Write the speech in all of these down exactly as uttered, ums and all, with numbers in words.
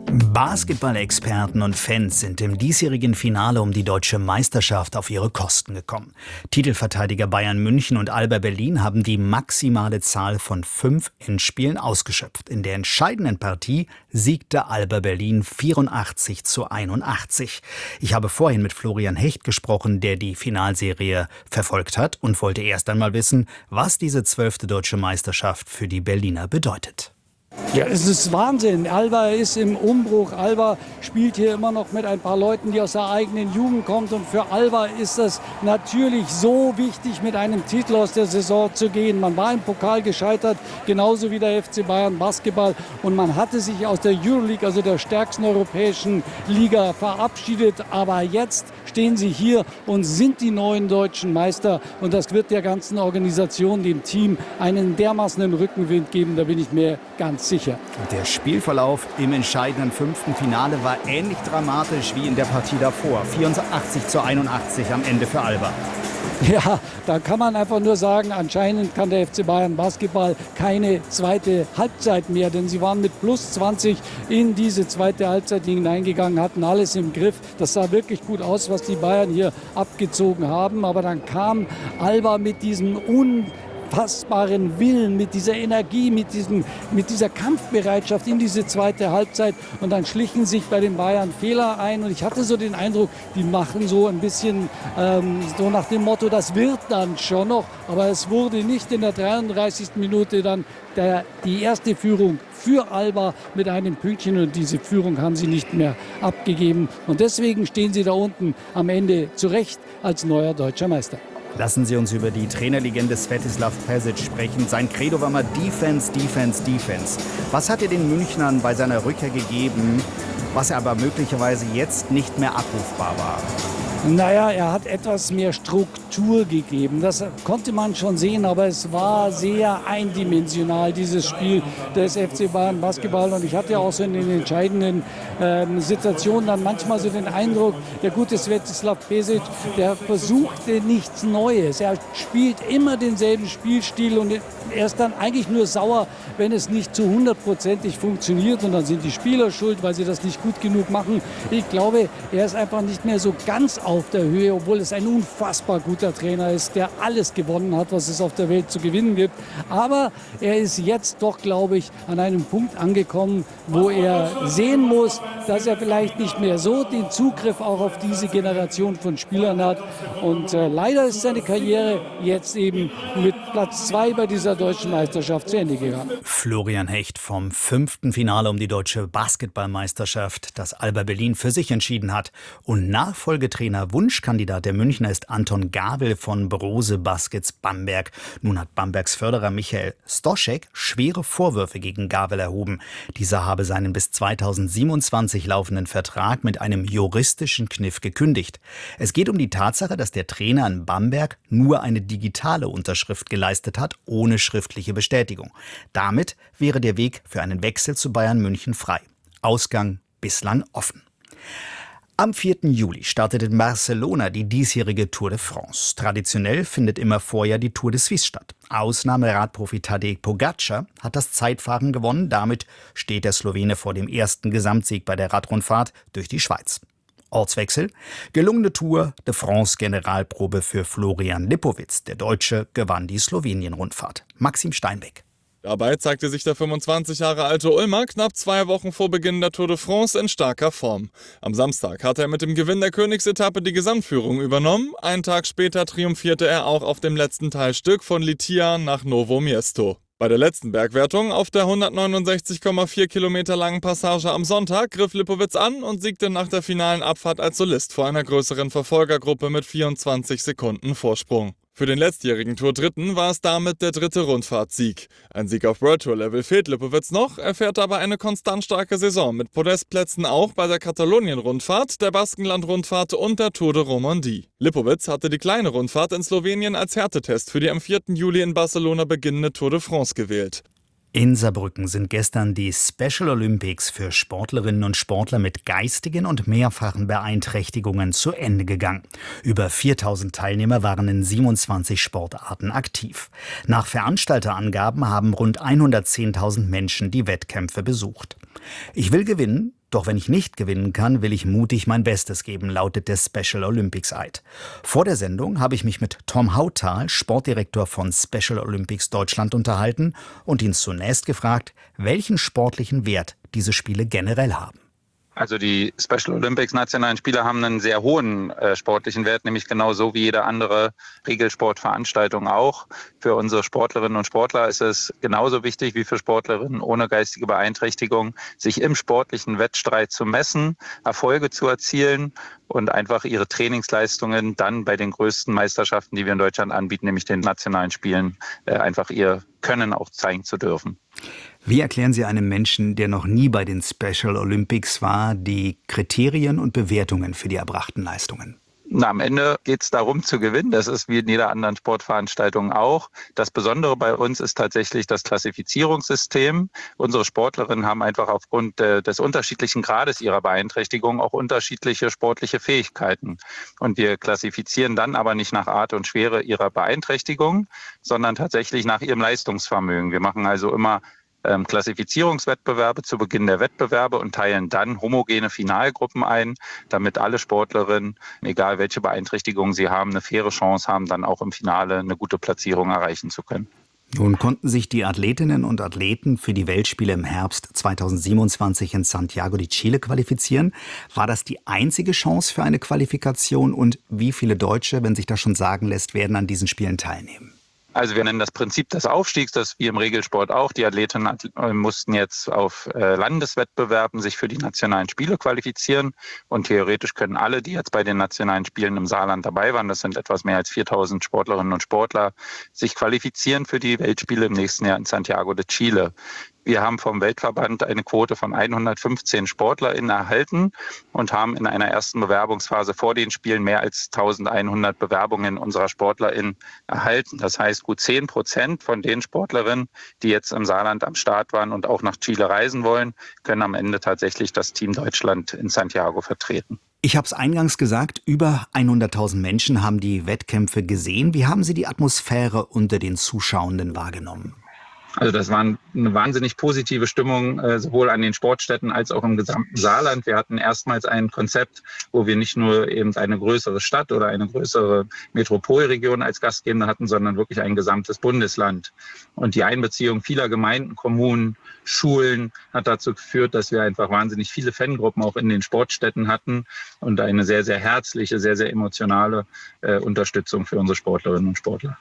Basketball-Experten und Fans sind im diesjährigen Finale um die deutsche Meisterschaft auf ihre Kosten gekommen. Titelverteidiger Bayern München und Alba Berlin haben die maximale Zahl von fünf Endspielen ausgeschöpft. In der entscheidenden Partie siegte Alba Berlin vierundachtzig zu einundachtzig. Ich habe vorhin mit Florian Hecht gesprochen, der die Finalserie verfolgt hat und wollte erst einmal wissen, was diese zwölfte deutsche Meisterschaft für die Berliner bedeutet. Ja, es ist Wahnsinn. Alba ist im Umbruch. Alba spielt hier immer noch mit ein paar Leuten, die aus der eigenen Jugend kommen. Und für Alba ist es natürlich so wichtig, mit einem Titel aus der Saison zu gehen. Man war im Pokal gescheitert, genauso wie der F C Bayern Basketball. Und man hatte sich aus der Euroleague, also der stärksten europäischen Liga, verabschiedet. Aber jetzt stehen sie hier und sind die neuen deutschen Meister. Und das wird der ganzen Organisation, dem Team, einen dermaßenen Rückenwind geben. Da bin ich mir ganz sicher. Der Spielverlauf im entscheidenden fünften Finale war ähnlich dramatisch wie in der Partie davor. vierundachtzig zu einundachtzig am Ende für Alba. Ja, da kann man einfach nur sagen, anscheinend kann der F C Bayern Basketball keine zweite Halbzeit mehr, denn sie waren mit plus zwanzig in diese zweite Halbzeit hineingegangen, hatten alles im Griff. Das sah wirklich gut aus, was die Bayern hier abgezogen haben, aber dann kam Alba mit diesem un unfassbaren Willen, mit dieser Energie, mit, diesem, mit dieser Kampfbereitschaft in diese zweite Halbzeit. Und dann schlichen sich bei den Bayern Fehler ein. Und ich hatte so den Eindruck, die machen so ein bisschen ähm, so nach dem Motto, das wird dann schon noch. Aber es wurde nicht in der dreiunddreißigsten Minute dann der, die erste Führung für Alba mit einem Pünktchen. Und diese Führung haben sie nicht mehr abgegeben. Und deswegen stehen sie da unten am Ende zu Recht als neuer deutscher Meister. Lassen Sie uns über die Trainerlegende Svetislav Pesic sprechen. Sein Credo war mal Defense, Defense, Defense. Was hat er den Münchnern bei seiner Rückkehr gegeben, was aber möglicherweise jetzt nicht mehr abrufbar war? Naja, er hat etwas mehr Struktur gegeben. Das konnte man schon sehen, aber es war sehr eindimensional, dieses Spiel des F C Bayern Basketball. Und ich hatte auch so in den entscheidenden ähm, Situationen dann manchmal so den Eindruck, der gute Svetislav Pesic, der versuchte nichts Neues. Er spielt immer denselben Spielstil und er ist dann eigentlich nur sauer, wenn es nicht zu hundertprozentig funktioniert. Und dann sind die Spieler schuld, weil sie das nicht gut genug machen. Ich glaube, er ist einfach nicht mehr so ganz auf der Höhe, obwohl es ein unfassbar guter Trainer ist, der alles gewonnen hat, was es auf der Welt zu gewinnen gibt. Aber er ist jetzt doch, glaube ich, an einem Punkt angekommen, wo er sehen muss, dass er vielleicht nicht mehr so den Zugriff auch auf diese Generation von Spielern hat. Und äh, leider ist seine Karriere jetzt eben mit Platz zwei bei dieser deutschen Meisterschaft zu Ende gegangen. Florian Hecht vom fünften Finale um die deutsche Basketballmeisterschaft, das Alba Berlin für sich entschieden hat. Und Nachfolgetrainer Wunschkandidat der Münchner ist Anton Gabel von Brose Baskets Bamberg. Nun hat Bambergs Förderer Michael Stoschek schwere Vorwürfe gegen Gabel erhoben. Dieser habe seinen bis zweitausendsiebenundzwanzig laufenden Vertrag mit einem juristischen Kniff gekündigt. Es geht um die Tatsache, dass der Trainer in Bamberg nur eine digitale Unterschrift geleistet hat, ohne schriftliche Bestätigung. Damit wäre der Weg für einen Wechsel zu Bayern München frei. Ausgang bislang offen. Am vierten Juli startet in Barcelona die diesjährige Tour de France. Traditionell findet immer vorher die Tour de Suisse statt. Ausnahmeradprofi Tadej Pogačar hat das Zeitfahren gewonnen. Damit steht der Slowene vor dem ersten Gesamtsieg bei der Radrundfahrt durch die Schweiz. Ortswechsel. Gelungene Tour de France Generalprobe für Florian Lipowitz. Der Deutsche gewann die Slowenien-Rundfahrt. Maxim Steinbeck. Dabei zeigte sich der fünfundzwanzig Jahre alte Ulmer knapp zwei Wochen vor Beginn der Tour de France in starker Form. Am Samstag hatte er mit dem Gewinn der Königsetappe die Gesamtführung übernommen. Einen Tag später triumphierte er auch auf dem letzten Teilstück von Litia nach Novo Miesto. Bei der letzten Bergwertung auf der hundertneunundsechzig Komma vier Kilometer langen Passage am Sonntag griff Lipowitz an und siegte nach der finalen Abfahrt als Solist vor einer größeren Verfolgergruppe mit vierundzwanzig Sekunden Vorsprung. Für den letztjährigen Tour-Dritten war es damit der dritte Rundfahrtsieg. Ein Sieg auf World Tour-Level fehlt Lipowitz noch, er fährt aber eine konstant starke Saison mit Podestplätzen auch bei der Katalonien-Rundfahrt, der Baskenland-Rundfahrt und der Tour de Romandie. Lipowitz hatte die kleine Rundfahrt in Slowenien als Härtetest für die am vierten Juli in Barcelona beginnende Tour de France gewählt. In Saarbrücken sind gestern die Special Olympics für Sportlerinnen und Sportler mit geistigen und mehrfachen Beeinträchtigungen zu Ende gegangen. Über viertausend Teilnehmer waren in siebenundzwanzig Sportarten aktiv. Nach Veranstalterangaben haben rund hundertzehntausend Menschen die Wettkämpfe besucht. Ich will gewinnen, Doch wenn ich nicht gewinnen kann, will ich mutig mein Bestes geben, lautet der Special Olympics Eid. Vor der Sendung habe ich mich mit Tom Hautal, Sportdirektor von Special Olympics Deutschland, unterhalten und ihn zunächst gefragt, welchen sportlichen Wert diese Spiele generell haben. Also die Special Olympics nationalen Spiele haben einen sehr hohen äh, sportlichen Wert, nämlich genauso wie jede andere Regelsportveranstaltung auch. Für unsere Sportlerinnen und Sportler ist es genauso wichtig wie für Sportlerinnen ohne geistige Beeinträchtigung, sich im sportlichen Wettstreit zu messen, Erfolge zu erzielen und einfach ihre Trainingsleistungen dann bei den größten Meisterschaften, die wir in Deutschland anbieten, nämlich den nationalen Spielen, äh, einfach ihr Können auch zeigen zu dürfen. Wie erklären Sie einem Menschen, der noch nie bei den Special Olympics war, die Kriterien und Bewertungen für die erbrachten Leistungen? Na, am Ende geht es darum zu gewinnen. Das ist wie in jeder anderen Sportveranstaltung auch. Das Besondere bei uns ist tatsächlich das Klassifizierungssystem. Unsere Sportlerinnen haben einfach aufgrund äh, des unterschiedlichen Grades ihrer Beeinträchtigung auch unterschiedliche sportliche Fähigkeiten. Und wir klassifizieren dann aber nicht nach Art und Schwere ihrer Beeinträchtigung, sondern tatsächlich nach ihrem Leistungsvermögen. Wir machen also immer Ähm, Klassifizierungswettbewerbe zu Beginn der Wettbewerbe und teilen dann homogene Finalgruppen ein, damit alle Sportlerinnen, egal welche Beeinträchtigung sie haben, eine faire Chance haben, dann auch im Finale eine gute Platzierung erreichen zu können. Nun konnten sich die Athletinnen und Athleten für die Weltspiele im Herbst zweitausendsiebenundzwanzig in Santiago de Chile qualifizieren. War das die einzige Chance für eine Qualifikation und wie viele Deutsche, wenn sich das schon sagen lässt, werden an diesen Spielen teilnehmen? Also wir nennen das Prinzip des Aufstiegs, das wie im Regelsport auch. Die Athletinnen mussten jetzt auf Landeswettbewerben sich für die nationalen Spiele qualifizieren. Und theoretisch können alle, die jetzt bei den nationalen Spielen im Saarland dabei waren, das sind etwas mehr als viertausend Sportlerinnen und Sportler, sich qualifizieren für die Weltspiele im nächsten Jahr in Santiago de Chile. Wir haben vom Weltverband eine Quote von hundertfünfzehn SportlerInnen erhalten und haben in einer ersten Bewerbungsphase vor den Spielen mehr als eintausendeinhundert Bewerbungen unserer SportlerInnen erhalten. Das heißt, gut zehn Prozent von den Sportlerinnen, die jetzt im Saarland am Start waren und auch nach Chile reisen wollen, können am Ende tatsächlich das Team Deutschland in Santiago vertreten. Ich habe es eingangs gesagt, über hunderttausend Menschen haben die Wettkämpfe gesehen. Wie haben Sie die Atmosphäre unter den Zuschauenden wahrgenommen? Also das war eine wahnsinnig positive Stimmung, äh, sowohl an den Sportstätten als auch im gesamten Saarland. Wir hatten erstmals ein Konzept, wo wir nicht nur eben eine größere Stadt oder eine größere Metropolregion als Gastgeber hatten, sondern wirklich ein gesamtes Bundesland. Und die Einbeziehung vieler Gemeinden, Kommunen, Schulen hat dazu geführt, dass wir einfach wahnsinnig viele Fangruppen auch in den Sportstätten hatten und eine sehr, sehr herzliche, sehr, sehr emotionale äh, Unterstützung für unsere Sportlerinnen und Sportler.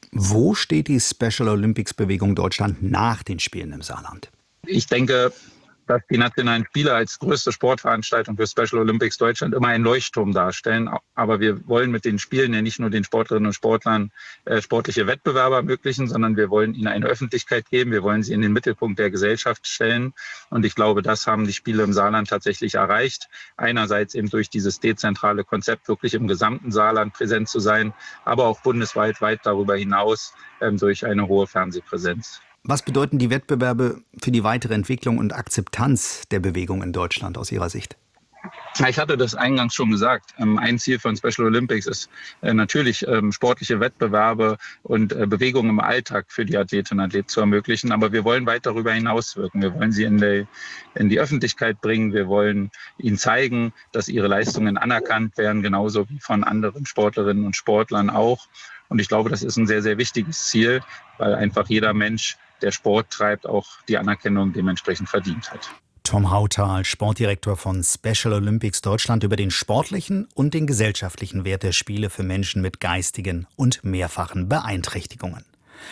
Wo steht die Special Olympics Bewegung Deutschland nach den Spielen im Saarland? Ich denke, dass die nationalen Spiele als größte Sportveranstaltung für Special Olympics Deutschland immer einen Leuchtturm darstellen. Aber wir wollen mit den Spielen ja nicht nur den Sportlerinnen und Sportlern äh, sportliche Wettbewerbe ermöglichen, sondern wir wollen ihnen eine Öffentlichkeit geben. Wir wollen sie in den Mittelpunkt der Gesellschaft stellen. Und ich glaube, das haben die Spiele im Saarland tatsächlich erreicht. Einerseits eben durch dieses dezentrale Konzept wirklich im gesamten Saarland präsent zu sein, aber auch bundesweit weit darüber hinaus ähm, durch eine hohe Fernsehpräsenz. Was bedeuten die Wettbewerbe für die weitere Entwicklung und Akzeptanz der Bewegung in Deutschland aus Ihrer Sicht? Ich hatte das eingangs schon gesagt. Ein Ziel von Special Olympics ist natürlich sportliche Wettbewerbe und Bewegungen im Alltag für die Athletinnen und Athleten zu ermöglichen. Aber wir wollen weit darüber hinaus wirken. Wir wollen sie in die, in die Öffentlichkeit bringen. Wir wollen ihnen zeigen, dass ihre Leistungen anerkannt werden, genauso wie von anderen Sportlerinnen und Sportlern auch. Und ich glaube, das ist ein sehr, sehr wichtiges Ziel, weil einfach jeder Mensch, der Sport treibt, auch die Anerkennung dementsprechend verdient hat. Tom Hautal, Sportdirektor von Special Olympics Deutschland, über den sportlichen und den gesellschaftlichen Wert der Spiele für Menschen mit geistigen und mehrfachen Beeinträchtigungen.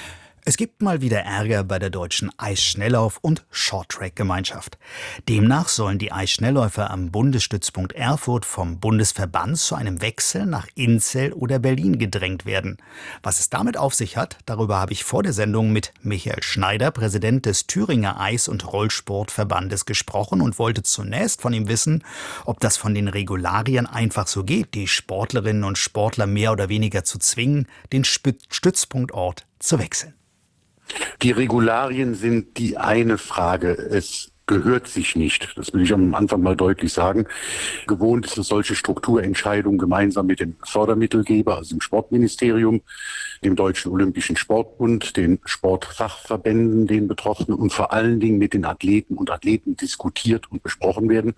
Es gibt mal wieder Ärger bei der deutschen Eisschnelllauf- und Shorttrack-Gemeinschaft. Demnach sollen die Eisschnellläufer am Bundesstützpunkt Erfurt vom Bundesverband zu einem Wechsel nach Inzell oder Berlin gedrängt werden. Was es damit auf sich hat, darüber habe ich vor der Sendung mit Michael Schneider, Präsident des Thüringer Eis- und Rollsportverbandes, gesprochen und wollte zunächst von ihm wissen, ob das von den Regularien einfach so geht, die Sportlerinnen und Sportler mehr oder weniger zu zwingen, den Stützpunktort zu wechseln. Die Regularien sind die eine Frage. Es gehört sich nicht. Das will ich am Anfang mal deutlich sagen. Gewohnt ist es, solche Strukturentscheidungen gemeinsam mit dem Fördermittelgeber, also dem Sportministerium, dem Deutschen Olympischen Sportbund, den Sportfachverbänden, den Betroffenen und vor allen Dingen mit den Athleten und Athleten diskutiert und besprochen werden.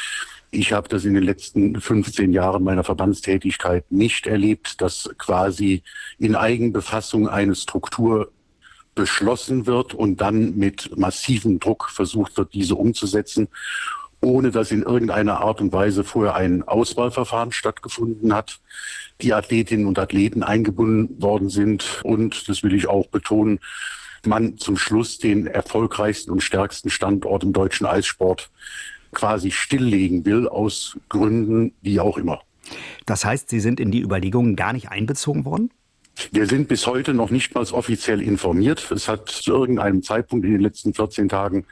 Ich habe das in den letzten fünfzehn Jahren meiner Verbandstätigkeit nicht erlebt, dass quasi in Eigenbefassung eine Struktur beschlossen wird und dann mit massivem Druck versucht wird, diese umzusetzen, ohne dass in irgendeiner Art und Weise vorher ein Auswahlverfahren stattgefunden hat, die Athletinnen und Athleten eingebunden worden sind und, das will ich auch betonen, man zum Schluss den erfolgreichsten und stärksten Standort im deutschen Eissport quasi stilllegen will, aus Gründen, wie auch immer. Das heißt, Sie sind in die Überlegungen gar nicht einbezogen worden? Wir sind bis heute noch nicht mal offiziell informiert. Es hat zu irgendeinem Zeitpunkt in den letzten vierzehn Tagen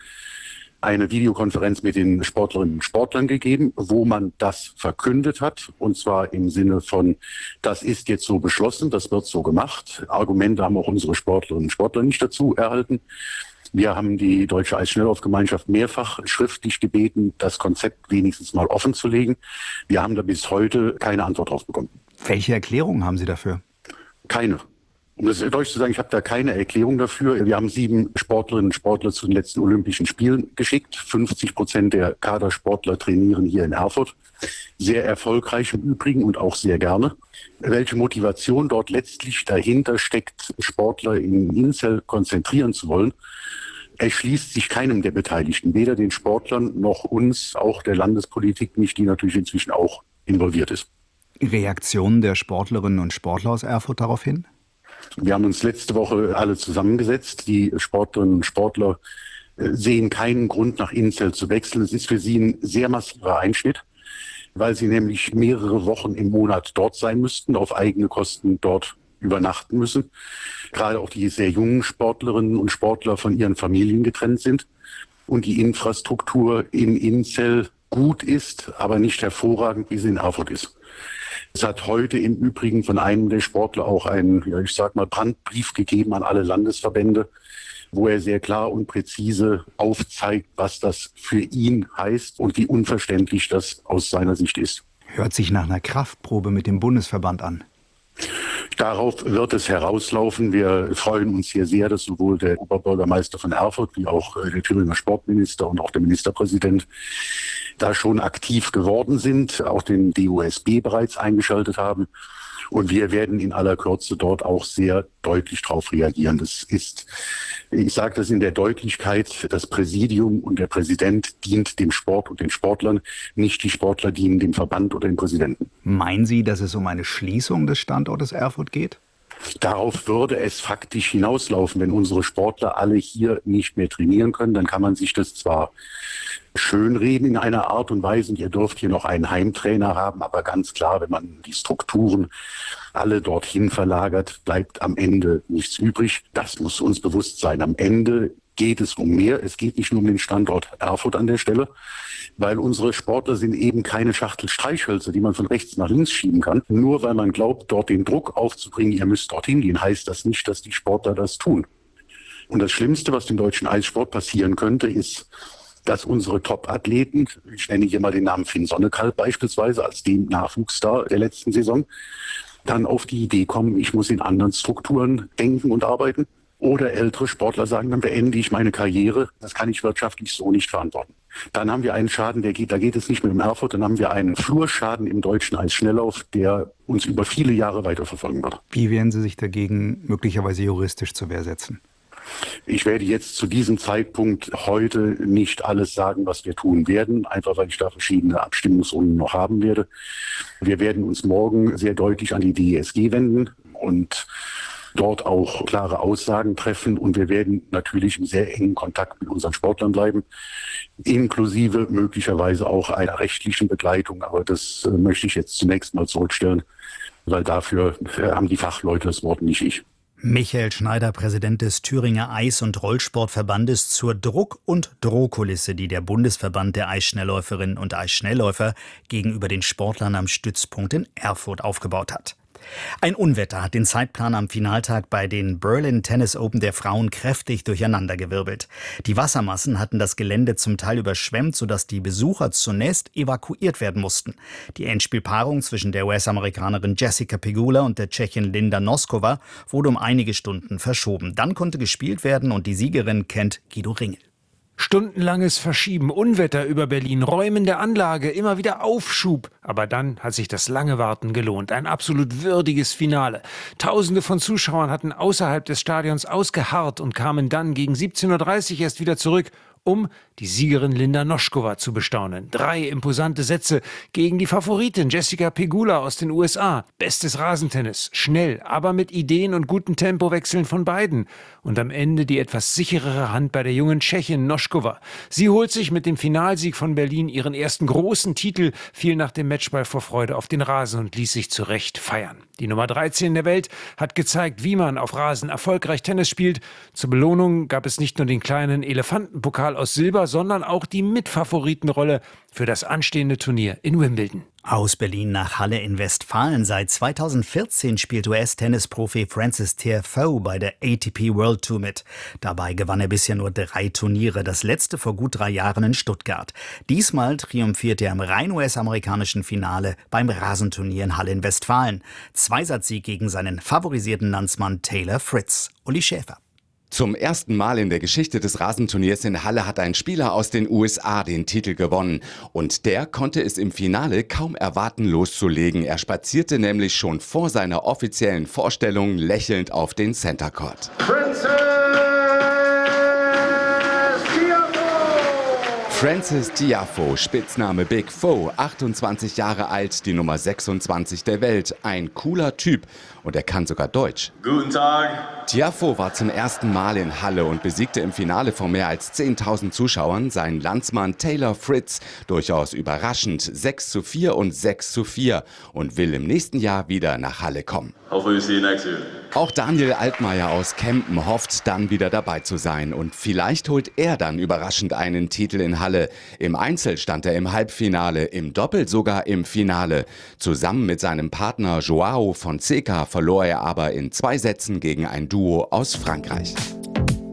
eine Videokonferenz mit den Sportlerinnen und Sportlern gegeben, wo man das verkündet hat. Und zwar im Sinne von, das ist jetzt so beschlossen, das wird so gemacht. Argumente haben auch unsere Sportlerinnen und Sportler nicht dazu erhalten. Wir haben die Deutsche Eisschnelllaufgemeinschaft mehrfach schriftlich gebeten, das Konzept wenigstens mal offen zu legen. Wir haben da bis heute keine Antwort drauf bekommen. Welche Erklärungen haben Sie dafür? Keine. Um das deutlich zu sagen, ich habe da keine Erklärung dafür. Wir haben sieben Sportlerinnen und Sportler zu den letzten Olympischen Spielen geschickt. fünfzig Prozent der Kadersportler trainieren hier in Erfurt. Sehr erfolgreich im Übrigen und auch sehr gerne. Welche Motivation dort letztlich dahinter steckt, Sportler in Inzell konzentrieren zu wollen, erschließt sich keinem der Beteiligten. Weder den Sportlern noch uns, auch der Landespolitik nicht, die natürlich inzwischen auch involviert ist. Reaktionen der Sportlerinnen und Sportler aus Erfurt daraufhin? Wir haben uns letzte Woche alle zusammengesetzt. Die Sportlerinnen und Sportler sehen keinen Grund, nach Inzell zu wechseln. Es ist für sie ein sehr massiver Einschnitt, weil sie nämlich mehrere Wochen im Monat dort sein müssten, auf eigene Kosten dort übernachten müssen. Gerade auch die sehr jungen Sportlerinnen und Sportler von ihren Familien getrennt sind und die Infrastruktur in Inzell gut ist, aber nicht hervorragend, wie sie in Erfurt ist. Es hat heute im Übrigen von einem der Sportler auch einen, ja, ich sag mal, Brandbrief gegeben an alle Landesverbände, wo er sehr klar und präzise aufzeigt, was das für ihn heißt und wie unverständlich das aus seiner Sicht ist. Hört sich nach einer Kraftprobe mit dem Bundesverband an. Darauf wird es herauslaufen. Wir freuen uns hier sehr, dass sowohl der Oberbürgermeister von Erfurt wie auch der Thüringer Sportminister und auch der Ministerpräsident da schon aktiv geworden sind, auch den D O S B bereits eingeschaltet haben. Und wir werden in aller Kürze dort auch sehr deutlich darauf reagieren. Das ist, ich sage das in der Deutlichkeit, das Präsidium und der Präsident dient dem Sport und den Sportlern, nicht die Sportler dienen dem Verband oder dem Präsidenten. Meinen Sie, dass es um eine Schließung des Standortes Erfurt geht? Darauf würde es faktisch hinauslaufen, wenn unsere Sportler alle hier nicht mehr trainieren können, dann kann man sich das zwar schönreden in einer Art und Weise, und ihr dürft hier noch einen Heimtrainer haben, aber ganz klar, wenn man die Strukturen alle dorthin verlagert, bleibt am Ende nichts übrig. Das muss uns bewusst sein. Am Ende geht es um mehr. Es geht nicht nur um den Standort Erfurt an der Stelle, weil unsere Sportler sind eben keine Schachtel Streichhölzer, die man von rechts nach links schieben kann. Nur weil man glaubt, dort den Druck aufzubringen, ihr müsst dorthin gehen, heißt das nicht, dass die Sportler das tun. Und das Schlimmste, was dem deutschen Eissport passieren könnte, ist, dass unsere Top-Athleten, ich nenne hier mal den Namen Finn Sonnekalb beispielsweise als den Nachwuchsstar der letzten Saison, dann auf die Idee kommen, ich muss in anderen Strukturen denken und arbeiten. Oder ältere Sportler sagen, dann beende ich meine Karriere, das kann ich wirtschaftlich so nicht verantworten. Dann haben wir einen Schaden, der geht, da geht es nicht mehr um Erfurt, dann haben wir einen Flurschaden im deutschen Eisschnelllauf, der uns über viele Jahre weiterverfolgen wird. Wie werden Sie sich dagegen möglicherweise juristisch zur Wehr setzen? Ich werde jetzt zu diesem Zeitpunkt heute nicht alles sagen, was wir tun werden, einfach weil ich da verschiedene Abstimmungsrunden noch haben werde. Wir werden uns morgen sehr deutlich an die D E S G wenden und dort auch klare Aussagen treffen. Und wir werden natürlich im sehr engen Kontakt mit unseren Sportlern bleiben, inklusive möglicherweise auch einer rechtlichen Begleitung. Aber das äh, möchte ich jetzt zunächst mal zurückstellen, weil dafür äh, haben die Fachleute das Wort, nicht ich. Michael Schneider, Präsident des Thüringer Eis- und Rollsportverbandes, zur Druck- und Drohkulisse, die der Bundesverband der Eisschnellläuferinnen und Eisschnellläufer gegenüber den Sportlern am Stützpunkt in Erfurt aufgebaut hat. Ein Unwetter hat den Zeitplan am Finaltag bei den Berlin Tennis Open der Frauen kräftig durcheinandergewirbelt. Die Wassermassen hatten das Gelände zum Teil überschwemmt, sodass die Besucher zunächst evakuiert werden mussten. Die Endspielpaarung zwischen der U S-Amerikanerin Jessica Pegula und der Tschechin Linda Noskova wurde um einige Stunden verschoben. Dann konnte gespielt werden und die Siegerin kennt Guido Ringel. Stundenlanges Verschieben, Unwetter über Berlin, Räumen der Anlage, immer wieder Aufschub. Aber dann hat sich das lange Warten gelohnt. Ein absolut würdiges Finale. Tausende von Zuschauern hatten außerhalb des Stadions ausgeharrt und kamen dann gegen siebzehn Uhr dreißig erst wieder zurück, um die Siegerin Linda Noskova zu bestaunen. Drei imposante Sätze gegen die Favoritin Jessica Pegula aus den U S A. Bestes Rasentennis, schnell, aber mit Ideen und guten Tempowechseln von beiden. Und am Ende die etwas sicherere Hand bei der jungen Tschechin Noskova. Sie holt sich mit dem Finalsieg von Berlin ihren ersten großen Titel, fiel nach dem Matchball vor Freude auf den Rasen und ließ sich zu Recht feiern. Die Nummer dreizehn der Welt hat gezeigt, wie man auf Rasen erfolgreich Tennis spielt. Zur Belohnung gab es nicht nur den kleinen Elefantenpokal aus Silber, sondern auch die Mitfavoritenrolle für das anstehende Turnier in Wimbledon. Aus Berlin nach Halle in Westfalen. Seit zweitausendvierzehn spielt U S-Tennisprofi Frances Tiafoe bei der A T P World Tour mit. Dabei gewann er bisher nur drei Turniere, das letzte vor gut drei Jahren in Stuttgart. Diesmal triumphiert er im rein U S-amerikanischen Finale beim Rasenturnier in Halle in Westfalen. Zweisatzsieg gegen seinen favorisierten Landsmann Taylor Fritz. Uli Schäfer. Zum ersten Mal in der Geschichte des Rasenturniers in Halle hat ein Spieler aus den U S A den Titel gewonnen. Und der konnte es im Finale kaum erwarten, loszulegen. Er spazierte nämlich schon vor seiner offiziellen Vorstellung lächelnd auf den Center Court. Frances Tiafoe, Spitzname Big Foe, achtundzwanzig Jahre alt, die Nummer sechsundzwanzig der Welt. Ein cooler Typ und er kann sogar Deutsch. Guten Tag. Tiafoe war zum ersten Mal in Halle und besiegte im Finale vor mehr als zehntausend Zuschauern seinen Landsmann Taylor Fritz. Durchaus überraschend, sechs zu vier und sechs zu vier und will im nächsten Jahr wieder nach Halle kommen. Hopefully we see you next year. Auch Daniel Altmaier aus Kempen hofft, dann wieder dabei zu sein. Und vielleicht holt er dann überraschend einen Titel in Halle. Im Einzel stand er im Halbfinale, im Doppel sogar im Finale. Zusammen mit seinem Partner Joao Fonseca verlor er aber in zwei Sätzen gegen ein Duo aus Frankreich.